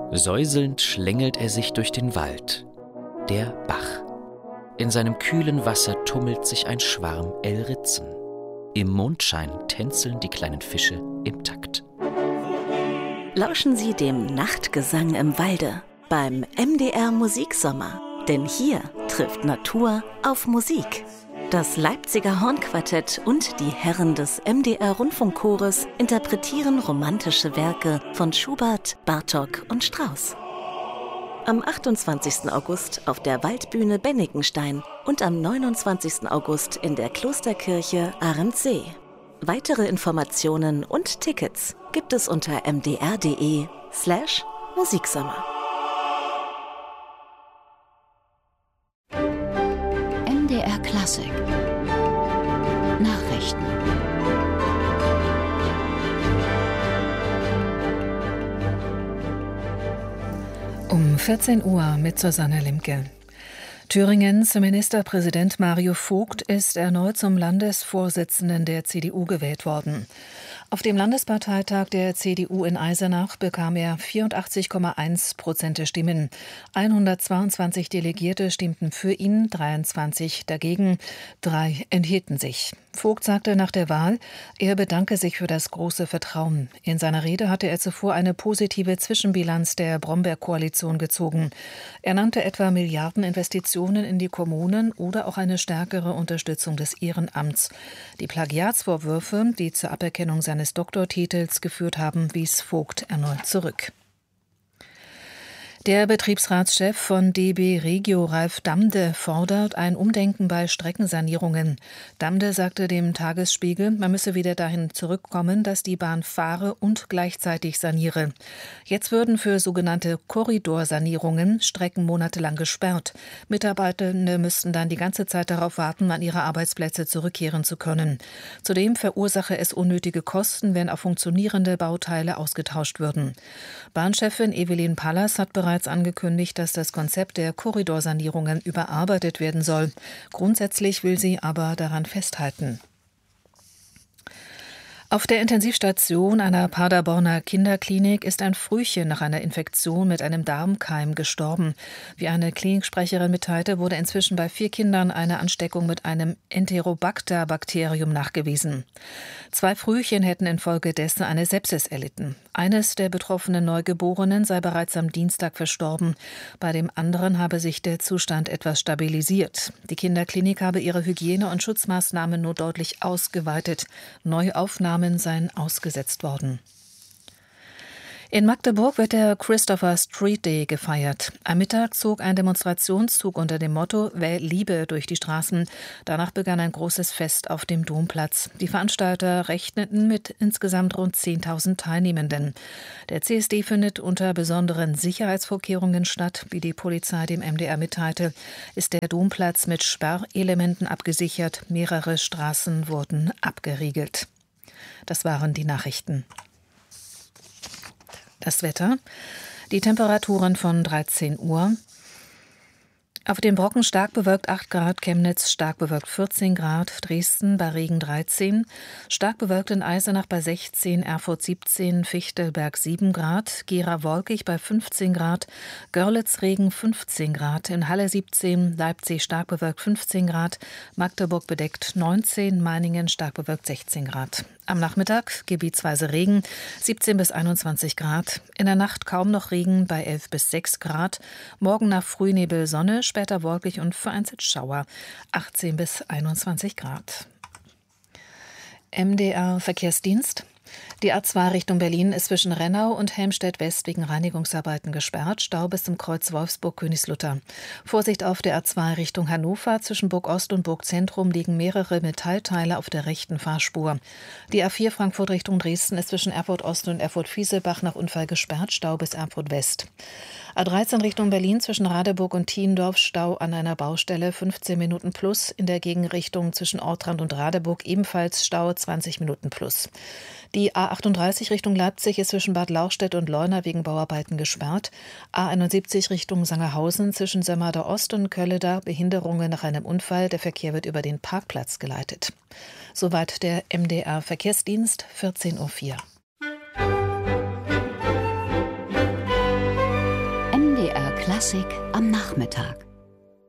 Säuselnd schlängelt er sich durch den Wald. Der Bach. In seinem kühlen Wasser tummelt sich ein Schwarm Elritzen. Im Mondschein tänzeln die kleinen Fische im Takt. Lauschen Sie dem Nachtgesang im Walde beim MDR Musiksommer. Denn hier trifft Natur auf Musik. Das Leipziger Hornquartett und die Herren des MDR Rundfunkchores interpretieren romantische Werke von Schubert, Bartók und Strauss. Am 28. August auf der Waldbühne Bennikenstein und am 29. August in der Klosterkirche Arendsee. Weitere Informationen und Tickets gibt es unter mdr.de/Musiksommer. MDR Klassik Nachrichten. Um 14 Uhr mit Susanne Limke. Thüringens Ministerpräsident Mario Vogt ist erneut zum Landesvorsitzenden der CDU gewählt worden. Auf dem Landesparteitag der CDU in Eisenach bekam er 84,1% der Stimmen. 122 Delegierte stimmten für ihn, 23 dagegen, 3 enthielten sich. Vogt sagte nach der Wahl, er bedanke sich für das große Vertrauen. In seiner Rede hatte er zuvor eine positive Zwischenbilanz der Brombeer-Koalition gezogen. Er nannte etwa Milliardeninvestitionen in die Kommunen oder auch eine stärkere Unterstützung des Ehrenamts. Die Plagiatsvorwürfe, die zur Aberkennung seines Doktortitels geführt haben, wies Vogt erneut zurück. Der Betriebsratschef von DB Regio, Ralf Damde, fordert ein Umdenken bei Streckensanierungen. Damde sagte dem Tagesspiegel, man müsse wieder dahin zurückkommen, dass die Bahn fahre und gleichzeitig saniere. Jetzt würden für sogenannte Korridorsanierungen Strecken monatelang gesperrt. Mitarbeitende müssten dann die ganze Zeit darauf warten, an ihre Arbeitsplätze zurückkehren zu können. Zudem verursache es unnötige Kosten, wenn auch funktionierende Bauteile ausgetauscht würden. Bahnchefin Evelyn Pallas hat bereits angekündigt, dass das Konzept der Korridorsanierungen überarbeitet werden soll. Grundsätzlich will sie aber daran festhalten. Auf der Intensivstation einer Paderborner Kinderklinik ist ein Frühchen nach einer Infektion mit einem Darmkeim gestorben. Wie eine Kliniksprecherin mitteilte, wurde inzwischen bei 4 Kindern eine Ansteckung mit einem Enterobacter-Bakterium nachgewiesen. 2 Frühchen hätten infolgedessen eine Sepsis erlitten. Eines der betroffenen Neugeborenen sei bereits am Dienstag verstorben. Bei dem anderen habe sich der Zustand etwas stabilisiert. Die Kinderklinik habe ihre Hygiene- und Schutzmaßnahmen nur deutlich ausgeweitet. Neuaufnahmen seien ausgesetzt worden. In Magdeburg wird der Christopher Street Day gefeiert. Am Mittag zog ein Demonstrationszug unter dem Motto „Wähl Liebe“ durch die Straßen. Danach begann ein großes Fest auf dem Domplatz. Die Veranstalter rechneten mit insgesamt rund 10.000 Teilnehmenden. Der CSD findet unter besonderen Sicherheitsvorkehrungen statt. Wie die Polizei dem MDR mitteilte, ist der Domplatz mit Sperrelementen abgesichert. Mehrere Straßen wurden abgeriegelt. Das waren die Nachrichten. Das Wetter. Die Temperaturen von 13 Uhr. Auf dem Brocken stark bewölkt 8 Grad, Chemnitz stark bewölkt 14 Grad, Dresden bei Regen 13, stark bewölkt in Eisenach bei 16, Erfurt 17, Fichtelberg 7 Grad, Gera wolkig bei 15 Grad, Görlitz Regen 15 Grad, in Halle 17, Leipzig stark bewölkt 15 Grad, Magdeburg bedeckt 19, Meiningen stark bewölkt 16 Grad. Am Nachmittag gebietsweise Regen, 17 bis 21 Grad. In der Nacht kaum noch Regen bei 11 bis 6 Grad. Morgen nach Frühnebel Sonne, später wolkig und vereinzelt Schauer, 18 bis 21 Grad. MDR Verkehrsdienst. Die A2 Richtung Berlin ist zwischen Rennau und Helmstedt-West wegen Reinigungsarbeiten gesperrt. Stau bis zum Kreuz Wolfsburg-Königslutter. Vorsicht auf der A2 Richtung Hannover. Zwischen Burg-Ost und Burg-Zentrum liegen mehrere Metallteile auf der rechten Fahrspur. Die A4 Frankfurt Richtung Dresden ist zwischen Erfurt-Ost und Erfurt-Fieselbach nach Unfall gesperrt. Stau bis Erfurt-West. A13 Richtung Berlin zwischen Radeburg und Thiendorf, Stau an einer Baustelle 15 Minuten plus. In der Gegenrichtung zwischen Ortrand und Radeburg ebenfalls Stau 20 Minuten plus. Die A38 Richtung Leipzig ist zwischen Bad Lauchstädt und Leuna wegen Bauarbeiten gesperrt. A71 Richtung Sangerhausen zwischen Sömmerda Ost und Kölleda Behinderungen nach einem Unfall. Der Verkehr wird über den Parkplatz geleitet. Soweit der MDR Verkehrsdienst, 14:04 Uhr. Klassik am Nachmittag.